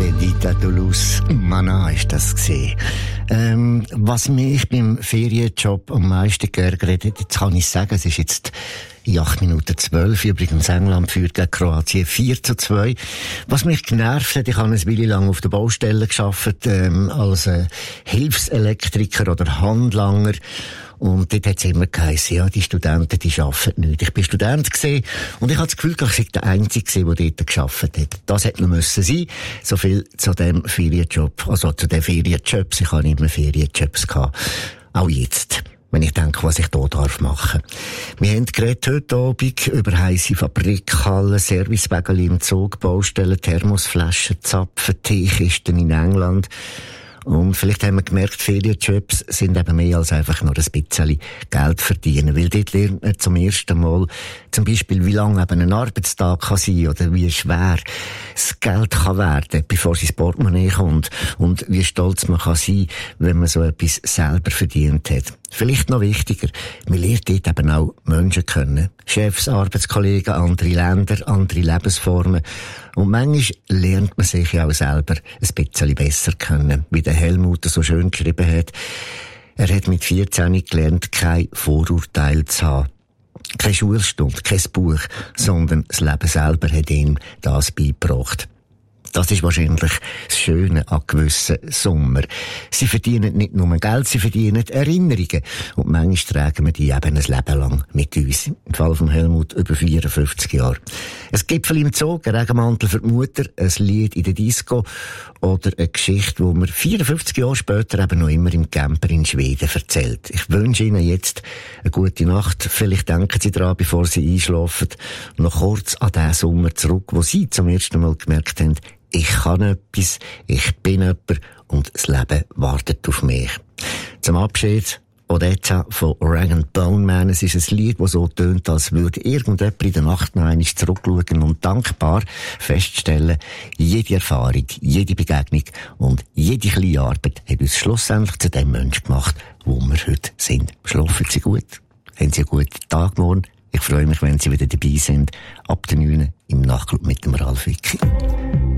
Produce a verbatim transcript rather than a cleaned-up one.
Edita Toulouse, Mana ist das gesehen. Ähm, was mich beim Ferienjob am meisten geärgert hat, jetzt kann ich sagen, es ist jetzt in acht Minuten zwölf, übrigens England führt gegen Kroatien vier zu zwei. Was mich genervt hat, ich habe eine Weile lang auf der Baustelle gearbeitet, ähm, als äh, Hilfselektriker oder Handlanger. Und dort hat es immer geheißen, ja, die Studenten, die arbeiten nicht. Ich bin Student gewesen und ich hatte das Gefühl, ich sei der Einzige, der dort gearbeitet hat. Das hätte noch müssen sein. So viel zu dem Ferienjob, also zu den Ferienjobs. Ich habe nicht mehr Ferienjobs gehabt. Auch jetzt, wenn ich denke, was ich hier darf machen. Wir haben geredet heute Abend über heisse Fabrikhallen, Servicewägel im Zug, Baustellen, Thermosflaschen, Zapfen, Teekisten in England. Und vielleicht haben wir gemerkt, Ferienjobs sind eben mehr als einfach nur ein bisschen Geld verdienen. Weil dort lernt man zum ersten Mal zum Beispiel, wie lang eben ein Arbeitstag kann sein oder wie schwer das Geld kann werden, bevor es ins Portemonnaie kommt. Und wie stolz man kann sein, wenn man so etwas selber verdient hat. Vielleicht noch wichtiger, man lernt dort eben auch Menschen kennen. Chefs, Arbeitskollegen, andere Länder, andere Lebensformen. Und manchmal lernt man sich ja auch selber ein bisschen besser kennen. Wie der Helmut so schön geschrieben hat. Er hat mit vierzehn gelernt, kein Vorurteil zu haben. Keine Schulstunde, kein Buch, sondern das Leben selber hat ihm das beigebracht. Das ist wahrscheinlich das Schöne an gewissen Sommer. Sie verdienen nicht nur Geld, sie verdienen Erinnerungen. Und manchmal tragen wir die eben ein Leben lang mit uns. Im Fall von Helmut über vierundfünfzig Jahre. Ein Gipfel im Zoo, ein Regenmantel für die Mutter, ein Lied in der Disco oder eine Geschichte, die mir vierundfünfzig Jahre später eben noch immer im Camper in Schweden erzählt. Ich wünsche Ihnen jetzt eine gute Nacht. Vielleicht denken Sie daran, bevor Sie einschlafen, noch kurz an den Sommer zurück, wo Sie zum ersten Mal gemerkt haben, ich kann etwas, ich bin jemand und das Leben wartet auf mich. Zum Abschied Odetta von Rag Bone Man. Es ist ein Lied, das so tönt, als würde irgendjemand in der Nacht noch einmal zurückschauen und dankbar feststellen, jede Erfahrung, jede Begegnung und jede kleine Arbeit hat uns schlussendlich zu dem Menschen gemacht, wo wir heute sind. Schlafen Sie gut, haben Sie einen guten Tag morgen. Ich freue mich, wenn Sie wieder dabei sind, ab der neun im Nachtclub mit dem Ralf Wicki.